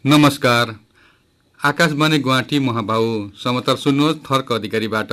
नमस्कार। आकाशवाणी गुवाहाटी महाबाहु समाचार सुन्नुहोस् थर्क अधिकारीबाट।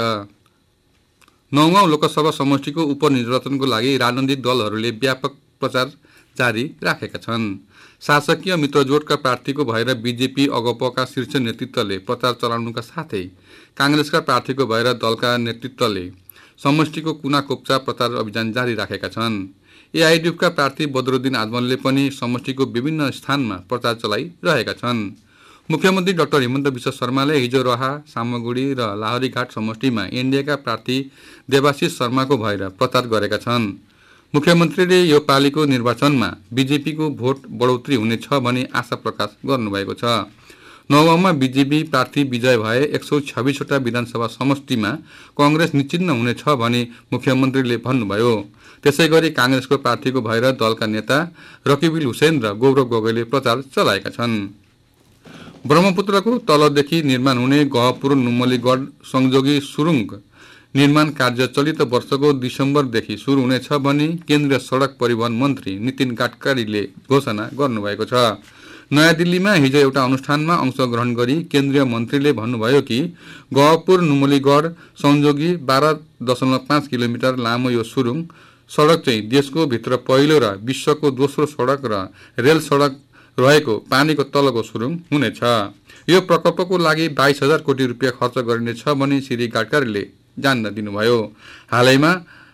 9औं लोकसभा समष्टिको उपनिर्वाचनको लागि राजनैतिक दलहरूले व्यापक प्रचार जारी राखेका छन्। शासकीय मित्रजोटका प्रार्थीको भएर बीजेपी अगपका शीर्ष नेतृत्वले प्रचार चलाउनुका साथै कांग्रेसका प्रार्थीको भएर दलका नेतृत्वले समष्टिको कुना कोप्चा प्रचार अभियान जारी राखेका छन्। एआईडीएफका प्रार्थी बदरुद्दिन आजमलले पनि समष्टिको विभिन्न स्थानमा प्रचार चलाइरहेका छन्। मुख्यमन्त्री डाक्टर हिमन्त विश्व शर्माले हिजो रहा, सामगुडी र लाहरीघाट समष्टिमा एनडीएका प्रार्थी देवाशिष शर्माको भएर प्रचार गरेका छन्। मुख्यमन्त्रीले यो पालिको निर्वाचनमा बीजेपीको भोट बढोत्तरी हुनेछ भनी आशा प्रकाश गर्नुभएको छ। 9औंमा बीजेपी प्रार्थी विजय भए 126 वटा विधानसभा समष्टिमा कांग्रेस निश्चिन्न हुनेछ भनी मुख्यमन्त्रीले भन्नुभयो। त्यसैगरी कांग्रेसको प्रार्थीको भएर दलका नेता रकिबुल हुसैन र गौरव गोगोईले प्रचार चलाएका छन्। ब्रह्मपुत्रको तलदेखि निर्माण हुने गहपुर नुमलीगढ संजोगी सुरुङ निर्माण कार्य चलित वर्षको दिसम्बरदेखि सुरु हुनेछ भनी केन्द्रीय सडक परिवहन मन्त्री नितिन गडकरीले घोषणा गर्नुभएको छ। नयाँ दिल्लीमा हिजो एउटा अनुष्ठानमा अंशग्रहण गरी केन्द्रीय मन्त्रीले भन्नुभयो कि गहपुर नुमलीगढ संजोगी 12.5 किलोमिटर लामो यो सुरुङ सडक चाहिँ देशको भित्र पहिलो र विश्वको दोस्रो सडक र रेल सडक रहेको पानीको तलको सुरुङ हुनेछ। यो प्रकल्पको लागि 22,000 कोटी रुपियाँ खर्च गरिनेछ भनी श्री गडकरीले जान्न दिनुभयो। हालैमा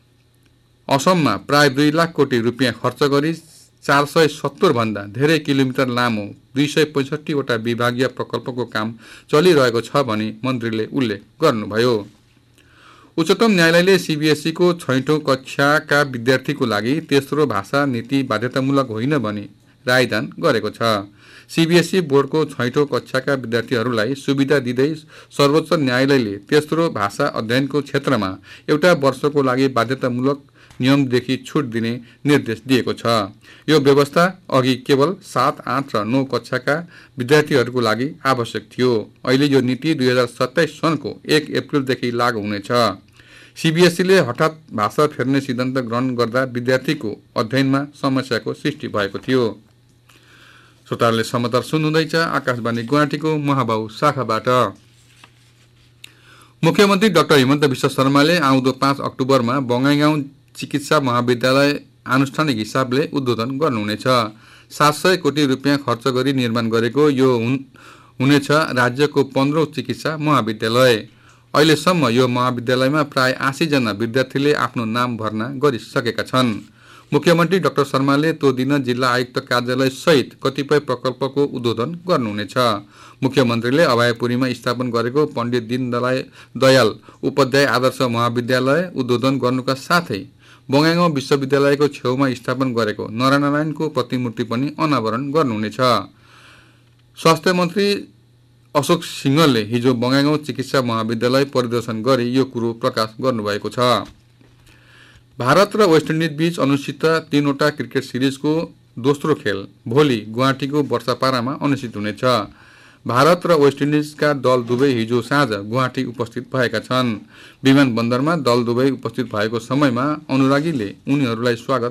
असममा प्राय 2 लाख कोटी रुपियाँ खर्च गरी 470 भन्दा धेरै किलोमिटर लामो 265 वटा विभागीय प्रकल्पको काम चलिरहेको छ भनी मन्त्रीले उल्लेख गर्नुभयो। उच्चतम न्यायालयले सीबीएसईको 6औं कक्षाका विद्यार्थीको लागि तेस्रो भाषा नीति बाध्यतामूलक होइन भनी रायदान गरेको छ। सीबीएसई बोर्डको 6औं कक्षाका विद्यार्थीहरूलाई सुविधा दिँदै सर्वोच्च न्यायालयले तेस्रो भाषा अध्ययनको क्षेत्रमा एउटा वर्षको लागि बाध्यतामूलक नियमदेखि छुट दिने निर्देश दिएको छ। यो व्यवस्था अघि केवल 7, 8 र 9 कक्षाका विद्यार्थीहरूको लागि आवश्यक थियो। अहिले यो नीति 2027 सनको 1 अप्रिलदेखि लागू हुनेछ। सीबीएसईले हठात भाषा फेर्ने सिद्धान्त ग्रहण गर्दा विद्यार्थीको अध्ययनमा समस्याको सृष्टि भएको थियो। श्रोताहरूले समाचार सुन्नुहुँदैछ आकाशवाणी गुवाहाटीको महाबाहु शाखाबाट। मुख्यमन्त्री डाक्टर हिमन्त विश्व शर्माले आउँदो 5 अक्टोबरमा बङाइगाउँ चिकित्सा महाविद्यालय आनुष्ठानिक हिसाबले उद्घाटन गर्नुहुनेछ। 700 कोटी रुपियाँ खर्च गरी निर्माण गरेको यो हुनेछ राज्यको 15औं चिकित्सा महाविद्यालय। अहिलेसम्म यो महाविद्यालयमा प्राय 80 जना विद्यार्थीले आफ्नो नाम भर्ना गरिसकेका छन्। मुख्यमन्त्री डाक्टर शर्माले त्यो दिन जिल्ला आयुक्त कार्यालय सहित कतिपय प्रकल्पको उद्घाटन गर्नुहुनेछ। मुख्यमन्त्रीले अभयपुरीमा स्थापन गरेको पण्डित दीनदयाल उपाध्याय आदर्श महाविद्यालय उद्घाटन गर्नुका साथै बङाइगाउँ विश्वविद्यालयको छेउमा स्थापन गरेको नरनारायणको प्रतिमूर्ति पनि अनावरण गर्नुहुनेछ। स्वास्थ्य मन्त्री अशोक सिंहलले हिजो बङाइगाउँ चिकित्सा महाविद्यालय परिदर्शन गरी यो कुरो प्रकाश गर्नुभएको छ। भारत र वेस्ट इन्डिज बीच अनुष्ठित 3 वटा क्रिकेट सिरिजको दोस्रो खेल भोलि गुवाहाटीको वर्षापारामा अनुष्ठित हुनेछ। भारत र वेस्ट इन्डिजका दल दुवै हिजो साँझ गुवाहाटी उपस्थित भएका छन्। विमानबन्दरमा दल दुवै उपस्थित भएको समयमा अनुरागीले उनीहरूलाई स्वागत